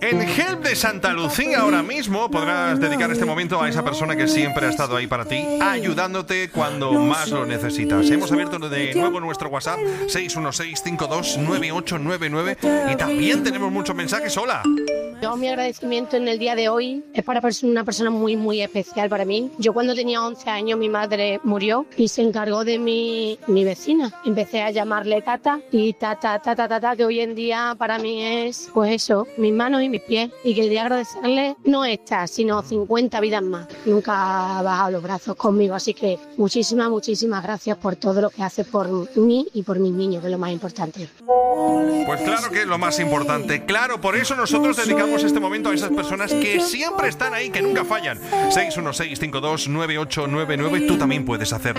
En Help de Santa Lucía ahora mismo podrás dedicar este momento a esa persona que siempre ha estado ahí para ti, ayudándote cuando más lo necesitas. Hemos abierto de nuevo nuestro WhatsApp 616-529899 y también tenemos muchos mensajes. Hola. Yo, mi agradecimiento en el día de hoy es para una persona muy especial para mí. Yo cuando tenía 11 años mi madre murió y se encargó de mi vecina. Empecé a llamarle Tata y Tata, que hoy en día para mí es pues eso, mis manos y mis pies. Y quería agradecerle no esta, sino 50 vidas más. Nunca ha bajado los brazos conmigo, así que muchísimas gracias por todo lo que hace por mí y por mis niños, que es lo más importante. Pues claro que es lo más importante. Claro, por eso nosotros dedicamos este momento a esas personas que siempre están ahí, que nunca fallan. 616-529899. Tú también puedes hacerlo.